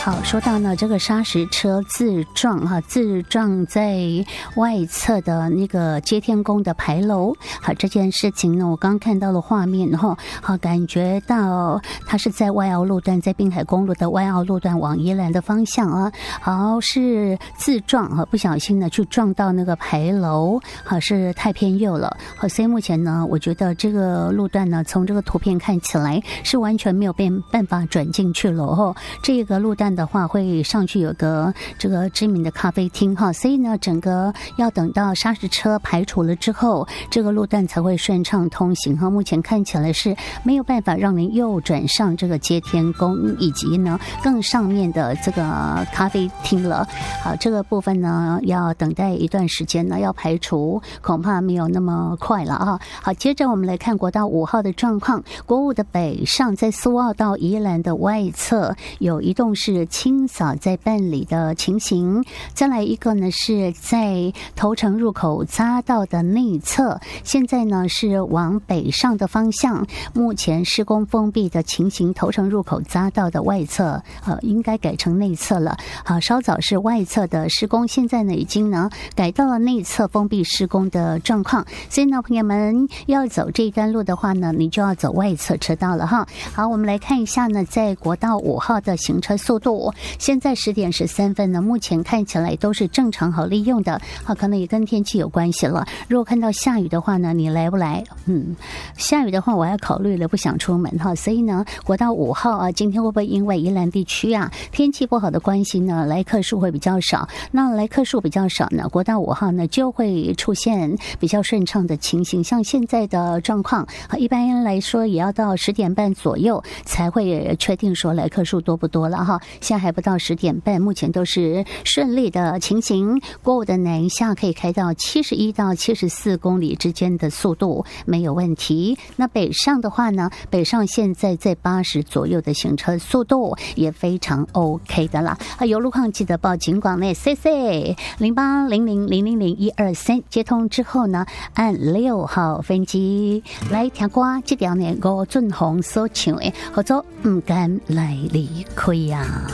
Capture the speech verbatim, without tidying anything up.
好，说到呢这个砂石车自撞哈，自撞在外侧的那个接天宫的牌楼，好，这件事情呢，我刚看到了画面哈，好，感觉到它是在外澳路段，在滨海公路的外澳路段往宜兰的方向啊，好，是自撞哈，不小心呢去撞到那个牌楼，好，是太偏右了，好，所以目前呢，我觉得这个路段呢，从这个图片看起来是完全没有变办法转进去了哈，这个路段的话会上去有个这个知名的咖啡厅哈，所以呢整个要等到砂石车排除了之后，这个路段才会顺畅通行哈。目前看起来是没有办法让人右转上这个接天宫以及呢更上面的这个咖啡厅了。好，这个部分呢要等待一段时间呢，要排除恐怕没有那么快了啊。好，接着我们来看国道五号的状况，国五的北上在苏澳到宜兰的外侧有一栋是清扫在办理的情形，再来一个呢是在头城入口匝道的内侧，现在呢是往北上的方向，目前施工封闭的情形，头城入口匝道的外侧呃应该改成内侧了，好，稍早是外侧的施工，现在呢已经呢改到了内侧封闭施工的状况，所以呢朋友们要走这一段路的话呢，你就要走外侧车道了哈。好，我们来看一下呢在国道五号的行车速度，现在十点十三分呢，目前看起来都是正常好利用的，好，可能也跟天气有关系了。如果看到下雨的话呢，你来不来？嗯，下雨的话我要考虑了，不想出门哈。所以呢，国道五号啊，今天会不会因为宜兰地区啊天气不好的关系呢，来客数会比较少？那来客数比较少呢，国道五号呢就会出现比较顺畅的情形。像现在的状况，一般来说也要到十点半左右才会确定说来客数多不多了哈。现在还不到十点半，目前都是顺利的情形。国五的南下可以开到七十一到七十四公里之间的速度没有问题。那北上的话呢，北上现在在八十左右的行车速度也非常 OK 的啦。啊，有路况记得报警广内 C C 零八零零零零零一二三，接通之后呢，按六号分机来听歌，这条呢吴俊宏所唱的，合作唔敢来离开呀。